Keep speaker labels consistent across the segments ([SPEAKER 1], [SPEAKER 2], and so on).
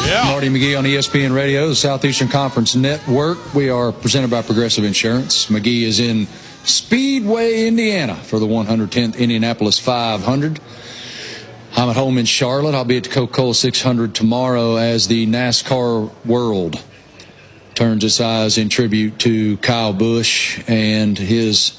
[SPEAKER 1] Yeah.
[SPEAKER 2] Marty McGee on ESPN Radio, the Southeastern Conference Network. We are presented by Progressive Insurance. McGee is in Speedway, Indiana for the 110th Indianapolis 500. I'm at home in Charlotte. I'll be at the Coca-Cola 600 tomorrow as the NASCAR world turns its eyes in tribute to Kyle Busch and his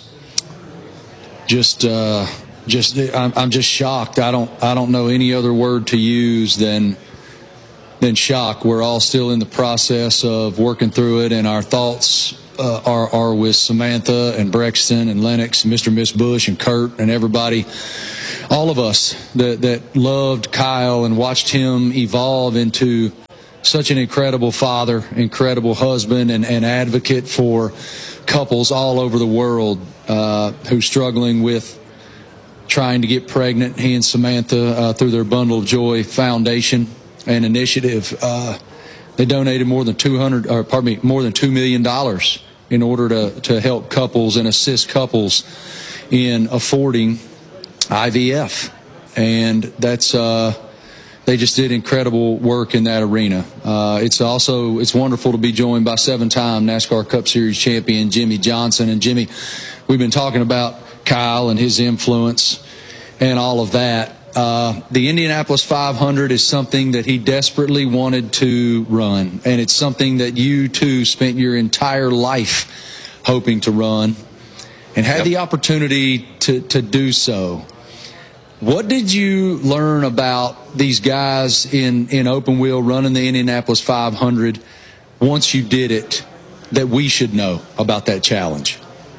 [SPEAKER 2] I'm just shocked. I don't know any other word to use than shock. We're all still in the process of working through it, and our thoughts are with Samantha and Brexton and Lennox and Mr. and Miss Bush and Kurt and everybody, all of us that loved Kyle and watched him evolve into such an incredible father, incredible husband, and advocate for couples all over the world who's struggling with trying to get pregnant. He and Samantha, through their Bundle of Joy Foundation and initiative, they donated more than $2 million in order to help couples and assist couples in affording IVF, and that's they just did incredible work in that arena. It's wonderful to be joined by 7-time NASCAR Cup Series champion Jimmie Johnson. And Jimmy, we've been talking about Kyle and his influence and all of that. The Indianapolis 500 is something that he desperately wanted to run, and it's something that you too spent your entire life hoping to run and had the opportunity to do so. What did you learn about these guys in open wheel running the Indianapolis 500 once you did it that we should know about that challenge?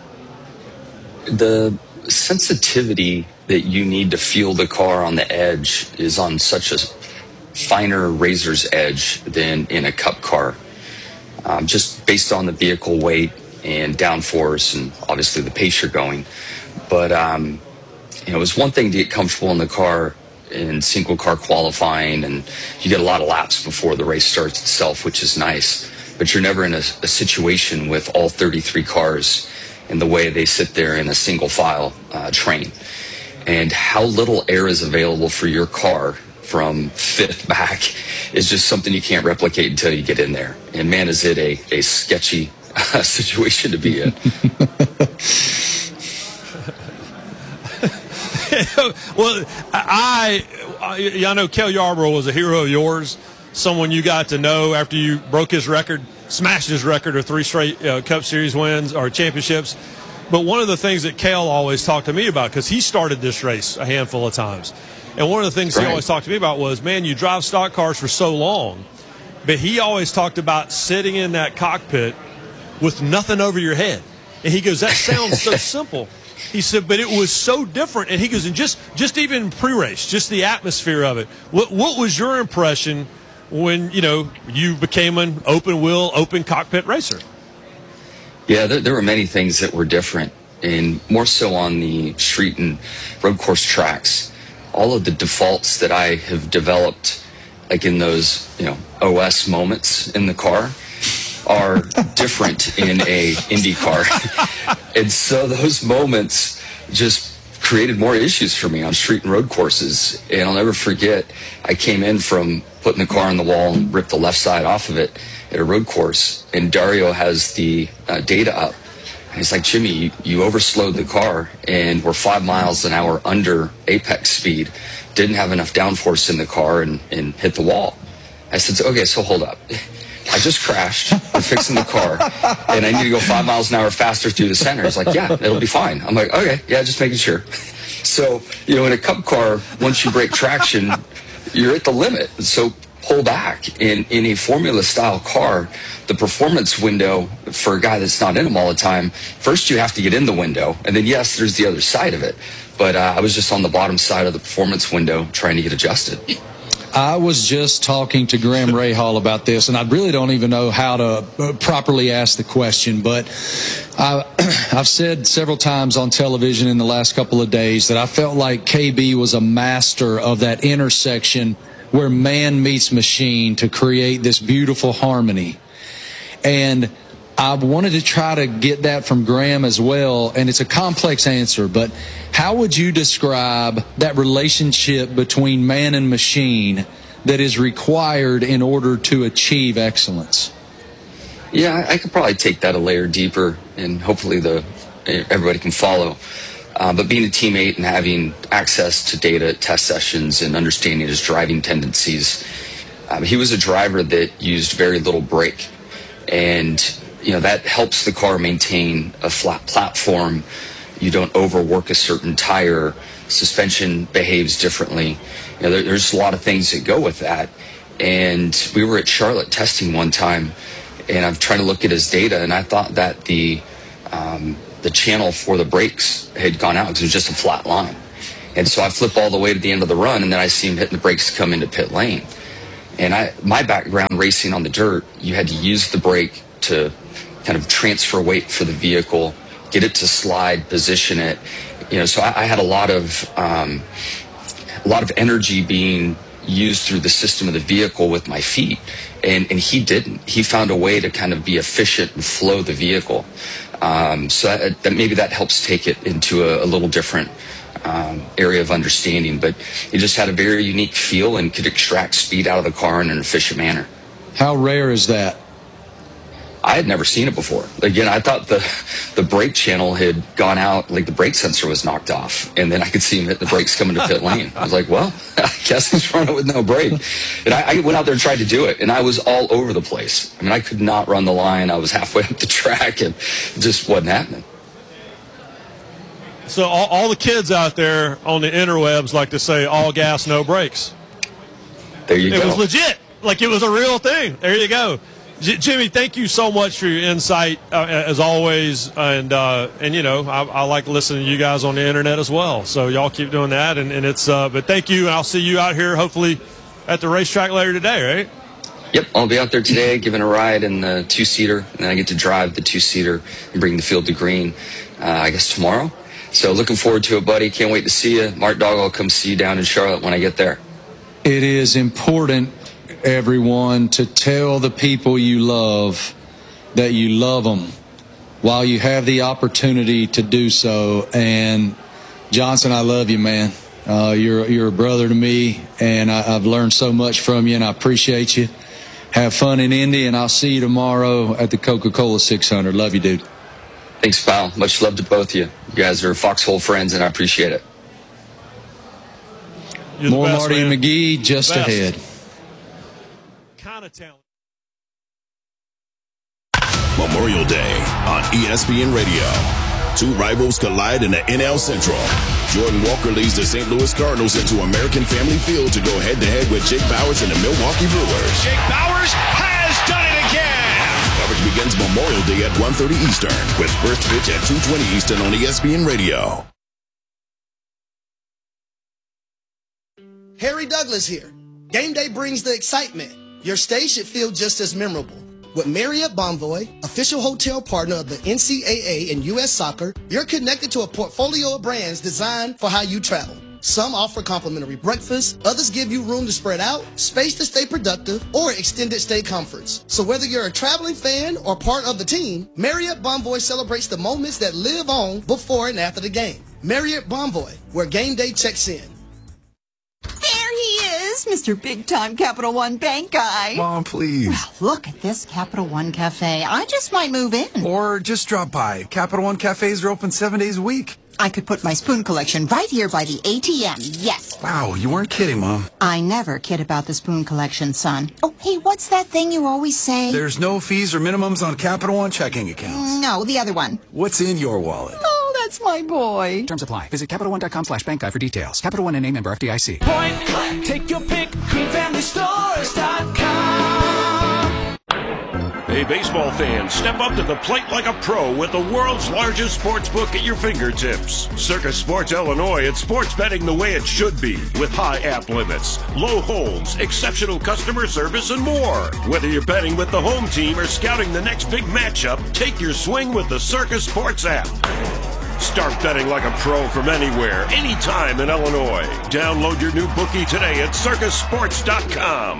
[SPEAKER 3] The sensitivity that you need to feel the car on the edge is on such a finer razor's edge than in a cup car, just based on the vehicle weight and downforce and obviously the pace you're going. But it was one thing to get comfortable in the car in single car qualifying, and you get a lot of laps before the race starts itself, which is nice. But you're never in a situation with all 33 cars in the way they sit there in a single file train. And how little air is available for your car from fifth back is just something you can't replicate until you get in there. And man, is it a sketchy situation to be in.
[SPEAKER 1] Well, I know Cale Yarborough was a hero of yours, someone you got to know after you broke his record, smashed his record of 3 straight Cup Series wins or championships. But one of the things that Cale always talked to me about, because he started this race a handful of times, and one of the things he always talked to me about was, man, you drive stock cars for so long, but he always talked about sitting in that cockpit with nothing over your head. And he goes, that sounds so simple. He said, but it was so different. And he goes, and just even pre-race, just the atmosphere of it. What was your impression when, you became an open-wheel, open cockpit racer?
[SPEAKER 3] Yeah, there were many things that were different, and more so on the street and road course tracks. All of the defaults that I have developed, like in those, OS moments in the car, are different in a Indy car. And so those moments just created more issues for me on street and road courses. And I'll never forget, I came in from putting the car on the wall and ripped the left side off of it at a road course, and Dario has the data up. And he's like, Jimmy, you overslowed the car, and we're 5 miles an hour under apex speed. Didn't have enough downforce in the car and hit the wall. I said, okay, so hold up. I just crashed. I'm fixing the car, and I need to go 5 miles an hour faster through the center. He's like, yeah, it'll be fine. I'm like, okay, yeah, just making sure. So, in a cup car, once you break traction, you're at the limit. So pull back. In a formula-style car, the performance window for a guy that's not in them all the time, first you have to get in the window, and then, yes, there's the other side of it. But I was just on the bottom side of the performance window trying to get adjusted.
[SPEAKER 2] I was just talking to Graham Rahal about this, and I really don't even know how to properly ask the question, but I've said several times on television in the last couple of days that I felt like KB was a master of that intersection where man meets machine to create this beautiful harmony. And I wanted to try to get that from Graham as well, and it's a complex answer, but how would you describe that relationship between man and machine that is required in order to achieve excellence?
[SPEAKER 3] Yeah, I could probably take that a layer deeper, and hopefully everybody can follow. But being a teammate and having access to data at test sessions and understanding his driving tendencies, he was a driver that used very little brake. And, that helps the car maintain a flat platform. You don't overwork a certain tire. Suspension behaves differently. There's a lot of things that go with that. And we were at Charlotte testing one time, and I'm trying to look at his data, and I thought that the channel for the brakes had gone out because it was just a flat line. And so I flip all the way to the end of the run, and then I see him hitting the brakes to come into pit lane. And my background racing on the dirt, you had to use the brake to kind of transfer weight for the vehicle, get it to slide, position it. So I had a lot of energy being used through the system of the vehicle with my feet, and he didn't. He found a way to kind of be efficient and flow the vehicle. So that maybe that helps take it into a little different area of understanding. But he just had a very unique feel and could extract speed out of the car in an efficient manner.
[SPEAKER 2] How rare is that?
[SPEAKER 3] I had never seen it before. Again, I thought the brake channel had gone out, like the brake sensor was knocked off, and then I could see him hit the brakes coming to pit lane. I was like, well, I guess he's running with no brake. And I went out there and tried to do it, and I was all over the place. I mean, I could not run the line. I was halfway up the track, and it just wasn't happening.
[SPEAKER 1] So all the kids out there on the interwebs like to say, all gas, no brakes.
[SPEAKER 3] There you go.
[SPEAKER 1] It was legit. Like it was a real thing. There you go. Jimmy, thank you so much for your insight, as always. And I like listening to you guys on the internet as well. So y'all keep doing that. And it's but thank you. And I'll see you out here hopefully at the racetrack later today, right?
[SPEAKER 3] Yep, I'll be out there today giving a ride in the two-seater. And then I get to drive the two-seater and bring the field to green, I guess, tomorrow. So looking forward to it, buddy. Can't wait to see you. Mark Dog, I'll come see you down in Charlotte when I get there.
[SPEAKER 2] It is important, everyone, to tell the people you love that you love them while you have the opportunity to do so. And Johnson, I love you, man. You're a brother to me, and I've learned so much from you, and I appreciate you. Have fun in Indy, and I'll see you tomorrow at the Coca-Cola 600. Love you, dude.
[SPEAKER 3] Thanks, pal. Much love to both of you. You guys are Foxhole friends, and I appreciate it.
[SPEAKER 2] More Marty and McGee just ahead.
[SPEAKER 1] Kind of talent.
[SPEAKER 4] Memorial Day on ESPN Radio. Two rivals collide in the NL Central. Jordan Walker leads the St. Louis Cardinals into American Family Field to go head-to-head with Jake Bauers and the Milwaukee Brewers.
[SPEAKER 5] Jake Bauers has done it again.
[SPEAKER 4] Coverage begins Memorial Day at 1:30 Eastern with first pitch at 2:20 Eastern on ESPN Radio.
[SPEAKER 6] Harry Douglas here. Game day brings the excitement. Your stay should feel just as memorable. With Marriott Bonvoy, official hotel partner of the NCAA and U.S. Soccer, you're connected to a portfolio of brands designed for how you travel. Some offer complimentary breakfast, others give you room to spread out, space to stay productive, or extended stay comforts. So whether you're a traveling fan or part of the team, Marriott Bonvoy celebrates the moments that live on before and after the game. Marriott Bonvoy, where game day checks in.
[SPEAKER 7] There he is, Mr. Big-Time Capital One Bank guy.
[SPEAKER 8] Mom, please.
[SPEAKER 7] Well, look at this Capital One Cafe. I just might move in.
[SPEAKER 8] Or just drop by. Capital One Cafes are open 7 days a week.
[SPEAKER 7] I could put my spoon collection right here by the ATM, yes.
[SPEAKER 8] Wow, you weren't kidding, Mom.
[SPEAKER 7] I never kid about the spoon collection, son. Oh, hey, what's that thing you always say?
[SPEAKER 8] There's no fees or minimums on Capital One checking accounts.
[SPEAKER 7] No, the other one.
[SPEAKER 8] What's in your wallet?
[SPEAKER 7] Oh, that's my boy.
[SPEAKER 9] Terms apply. Visit CapitalOne.com/bank guide for details. Capital One and member FDIC.
[SPEAKER 5] Point blank, take your pick, GreenFamilyStores.com.
[SPEAKER 10] Hey, baseball fans, step up to the plate like a pro with the world's largest sports book at your fingertips. Circus Sports Illinois, it's sports betting the way it should be, with high app limits, low holds, exceptional customer service, and more. Whether you're betting with the home team or scouting the next big matchup, take your swing with the Circus Sports app. Start betting like a pro from anywhere, anytime in Illinois. Download your new bookie today at circusports.com.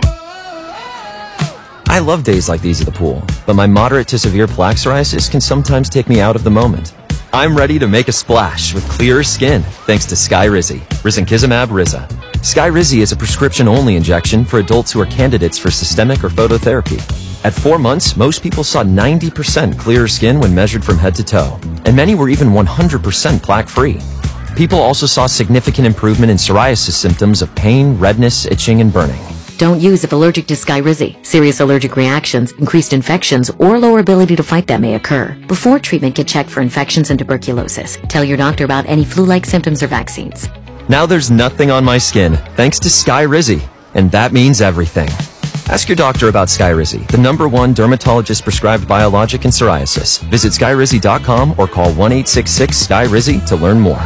[SPEAKER 11] I love days like these at the pool, but my moderate to severe plaque psoriasis can sometimes take me out of the moment. I'm ready to make a splash with clearer skin thanks to Sky Rizzy, risankizumab Rizza. Skyrizi is a prescription-only injection for adults who are candidates for systemic or phototherapy. At 4 months, most people saw 90% clearer skin when measured from head to toe, and many were even 100% plaque-free. People also saw significant improvement in psoriasis symptoms of pain, redness, itching, and burning.
[SPEAKER 12] Don't use if allergic to Skyrizi. Serious allergic reactions, increased infections, or lower ability to fight them may occur. Before treatment, get checked for infections and tuberculosis. Tell your doctor about any flu-like symptoms or vaccines.
[SPEAKER 11] Now there's nothing on my skin, thanks to Skyrizi, and that means everything. Ask your doctor about Skyrizi, the #1 dermatologist-prescribed biologic in psoriasis. Visit Skyrizi.com or call 1-866-SKYRIZI to learn more.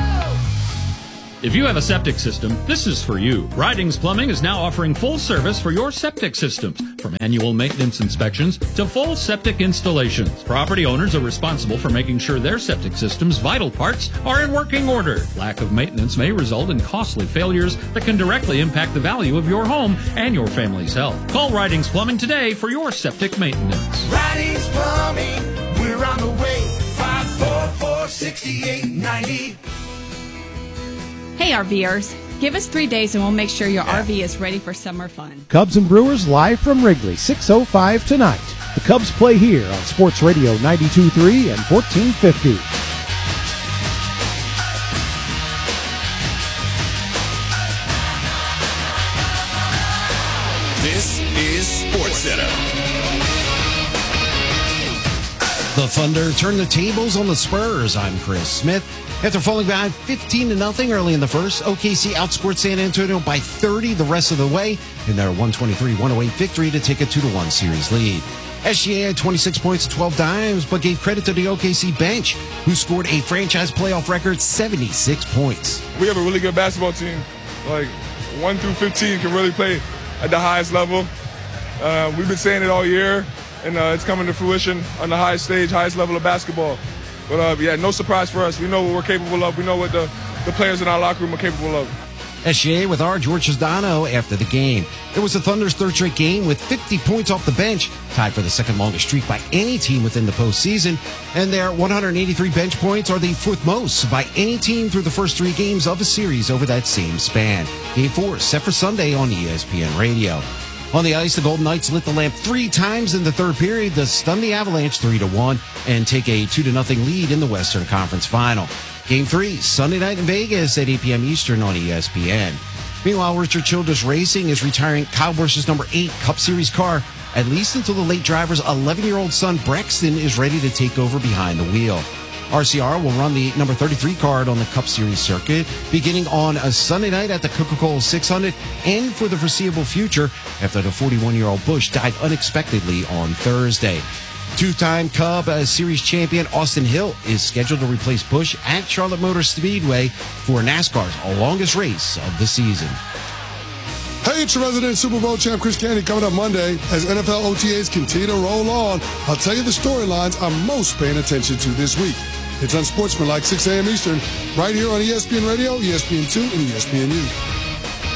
[SPEAKER 13] If you have a septic system, this is for you. Ridings Plumbing is now offering full service for your septic systems, from annual maintenance inspections to full septic installations. Property owners are responsible for making sure their septic system's vital parts are in working order. Lack of maintenance may result in costly failures that can directly impact the value of your home and your family's health. Call Ridings Plumbing today for your septic maintenance.
[SPEAKER 5] Ridings Plumbing, we're on the way. 544-6890.
[SPEAKER 14] Hey RVers, give us 3 days and we'll make sure your RV is ready for summer fun.
[SPEAKER 15] Cubs and Brewers live from Wrigley, 6:05 tonight. The Cubs play here on Sports Radio 92.3 and 1450.
[SPEAKER 4] This is SportsCenter.
[SPEAKER 16] The Thunder turn the tables on the Spurs. I'm Chris Smith. After falling behind 15-0 early in the first, OKC outscored San Antonio by 30 the rest of the way in their 123-108 victory to take a 2-1 series lead. SGA had 26 points and 12 dimes, but gave credit to the OKC bench, who scored a franchise playoff record 76 points.
[SPEAKER 17] We have a really good basketball team. Like, 1 through 15 can really play at the highest level. We've been saying it all year, and it's coming to fruition on the highest stage, highest level of basketball. But, yeah, no surprise for us. We know what we're capable of. We know what the players in our locker room are capable of.
[SPEAKER 16] SGA with our George Giordano after the game. It was the Thunder's third straight game with 50 points off the bench, tied for the second longest streak by any team within the postseason. And their 183 bench points are the fourth most by any team through the first 3 games of a series over that same span. Game 4 set for Sunday on ESPN Radio. On the ice, the Golden Knights lit the lamp 3 times in the third period to stun the Avalanche 3-1 and take a 2-0 lead in the Western Conference Final. Game 3, Sunday night in Vegas at 8 p.m. Eastern on ESPN. Meanwhile, Richard Childress Racing is retiring Kyle Busch's number 8 Cup Series car, at least until the late driver's 11-year-old son Brexton is ready to take over behind the wheel. RCR will run the number 33 card on the Cup Series circuit, beginning on a Sunday night at the Coca-Cola 600 and for the foreseeable future after the 41-year-old Busch died unexpectedly on Thursday. 2-time Cup Series champion Austin Hill is scheduled to replace Busch at Charlotte Motor Speedway for NASCAR's longest race of the season.
[SPEAKER 18] Hey, it's your resident Super Bowl champ Chris Candy coming up Monday as NFL OTAs continue to roll on. I'll tell you the storylines I'm most paying attention to this week. It's Unsportsmanlike, 6 a.m. Eastern, right here on ESPN Radio, ESPN2, and ESPNU.